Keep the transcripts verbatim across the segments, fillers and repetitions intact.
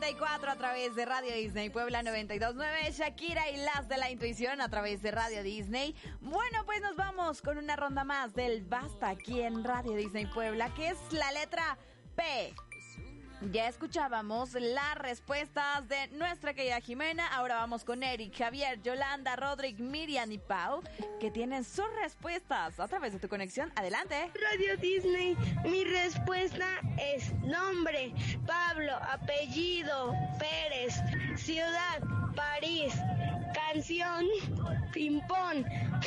noventa y cuatro a través de Radio Disney, Puebla noventa y dos punto nueve, Shakira y Las de la Intuición a través de Radio Disney. Bueno, pues nos vamos con una ronda más del Basta aquí en Radio Disney Puebla, que es la letra P. Ya escuchábamos las respuestas de nuestra querida Jimena. Ahora vamos con Eric, Javier, Yolanda, Rodrick, Miriam y Pau, que tienen sus respuestas a través de tu conexión. Adelante. Radio Disney, mi respuesta es nombre, Pablo, apellido, Pérez, ciudad, París, canción, Pimpón,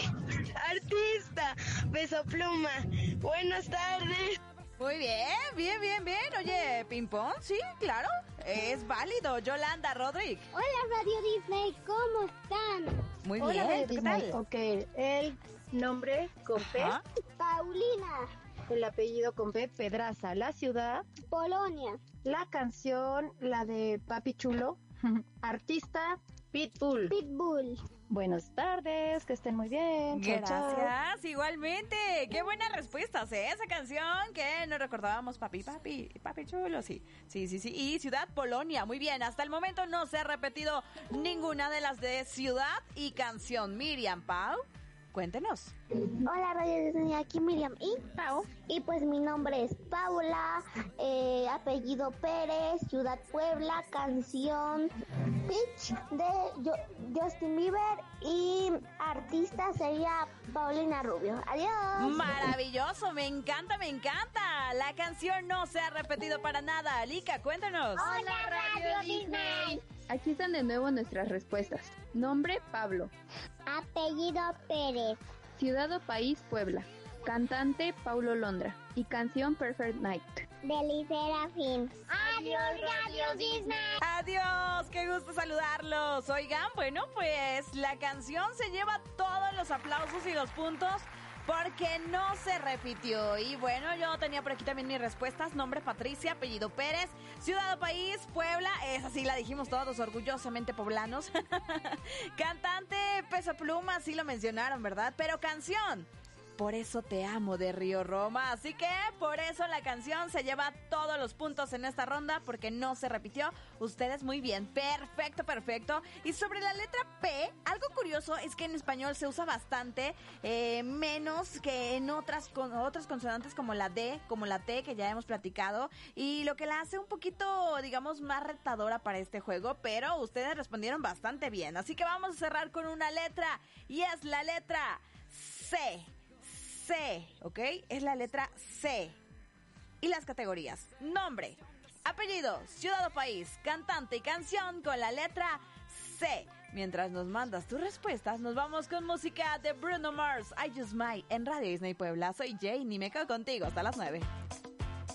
artista, Peso Pluma. Buenas tardes. Muy bien, bien, bien, bien. Oye, ping-pong, sí, claro, es válido. Yolanda, Rodrick. Hola, Radio Disney, ¿cómo están? Muy Hola, bien, Radio ¿qué Disney. tal? Ok, el nombre con P, Ajá. Paulina, el apellido con P, Pedraza, la ciudad, Polonia. la canción, la de Papi Chulo, artista, Pitbull. Pitbull. Buenas tardes, que estén muy bien. Chao, chao. Gracias, igualmente. Qué buenas respuestas, ¿eh? Esa canción que nos recordábamos, papi, papi, papi chulo, sí. Sí, sí, sí. Y Ciudad Polonia, muy bien. Hasta el momento no se ha repetido ninguna de las de Ciudad y canción. Miriam, Pau, cuéntenos. Hola, Radio Disney, aquí Miriam y Pau. Y pues mi nombre es Paula, eh, apellido Pérez, ciudad Puebla, canción Pitch de Yo- Justin Bieber y artista sería Paulina Rubio. Adiós. Maravilloso, me encanta, me encanta. La canción no se ha repetido para nada. Lika, cuéntanos. Hola, Radio Disney. Aquí están de nuevo nuestras respuestas. Nombre, Pablo. Apellido Pérez. Ciudad o país, Puebla. Cantante, Paulo Londra. Y canción, Perfect Night. Deli Serafín. Adiós, Radio Disney. Adiós, qué gusto saludarlos. Oigan, bueno, pues la canción se lleva todos los aplausos y los puntos porque no se repitió. Y bueno, yo tenía por aquí también mis respuestas. Nombre, Patricia, apellido Pérez, ciudad o país, Puebla. Esa sí la dijimos todos, orgullosamente poblanos. Cantante, Peso Pluma, sí lo mencionaron, ¿verdad? Pero canción, Por eso te amo, de Río Roma. Así que por eso la canción se lleva todos los puntos en esta ronda, porque no se repitió. Ustedes muy bien, perfecto, perfecto. Y sobre la letra P, algo curioso es que en español se usa bastante, eh, menos que en otras, con, otras consonantes como la D, como la T, que ya hemos platicado. Y lo que la hace un poquito, digamos, más retadora para este juego, pero ustedes respondieron bastante bien. Así que vamos a cerrar con una letra, y es la letra C. C, ¿ok? Es la letra C. Y las categorías: nombre, apellido, ciudad o país, cantante y canción con la letra C. Mientras nos mandas tus respuestas, nos vamos con música de Bruno Mars, I Just Might, en Radio Disney Puebla. Soy Jane y me quedo contigo hasta las nueve.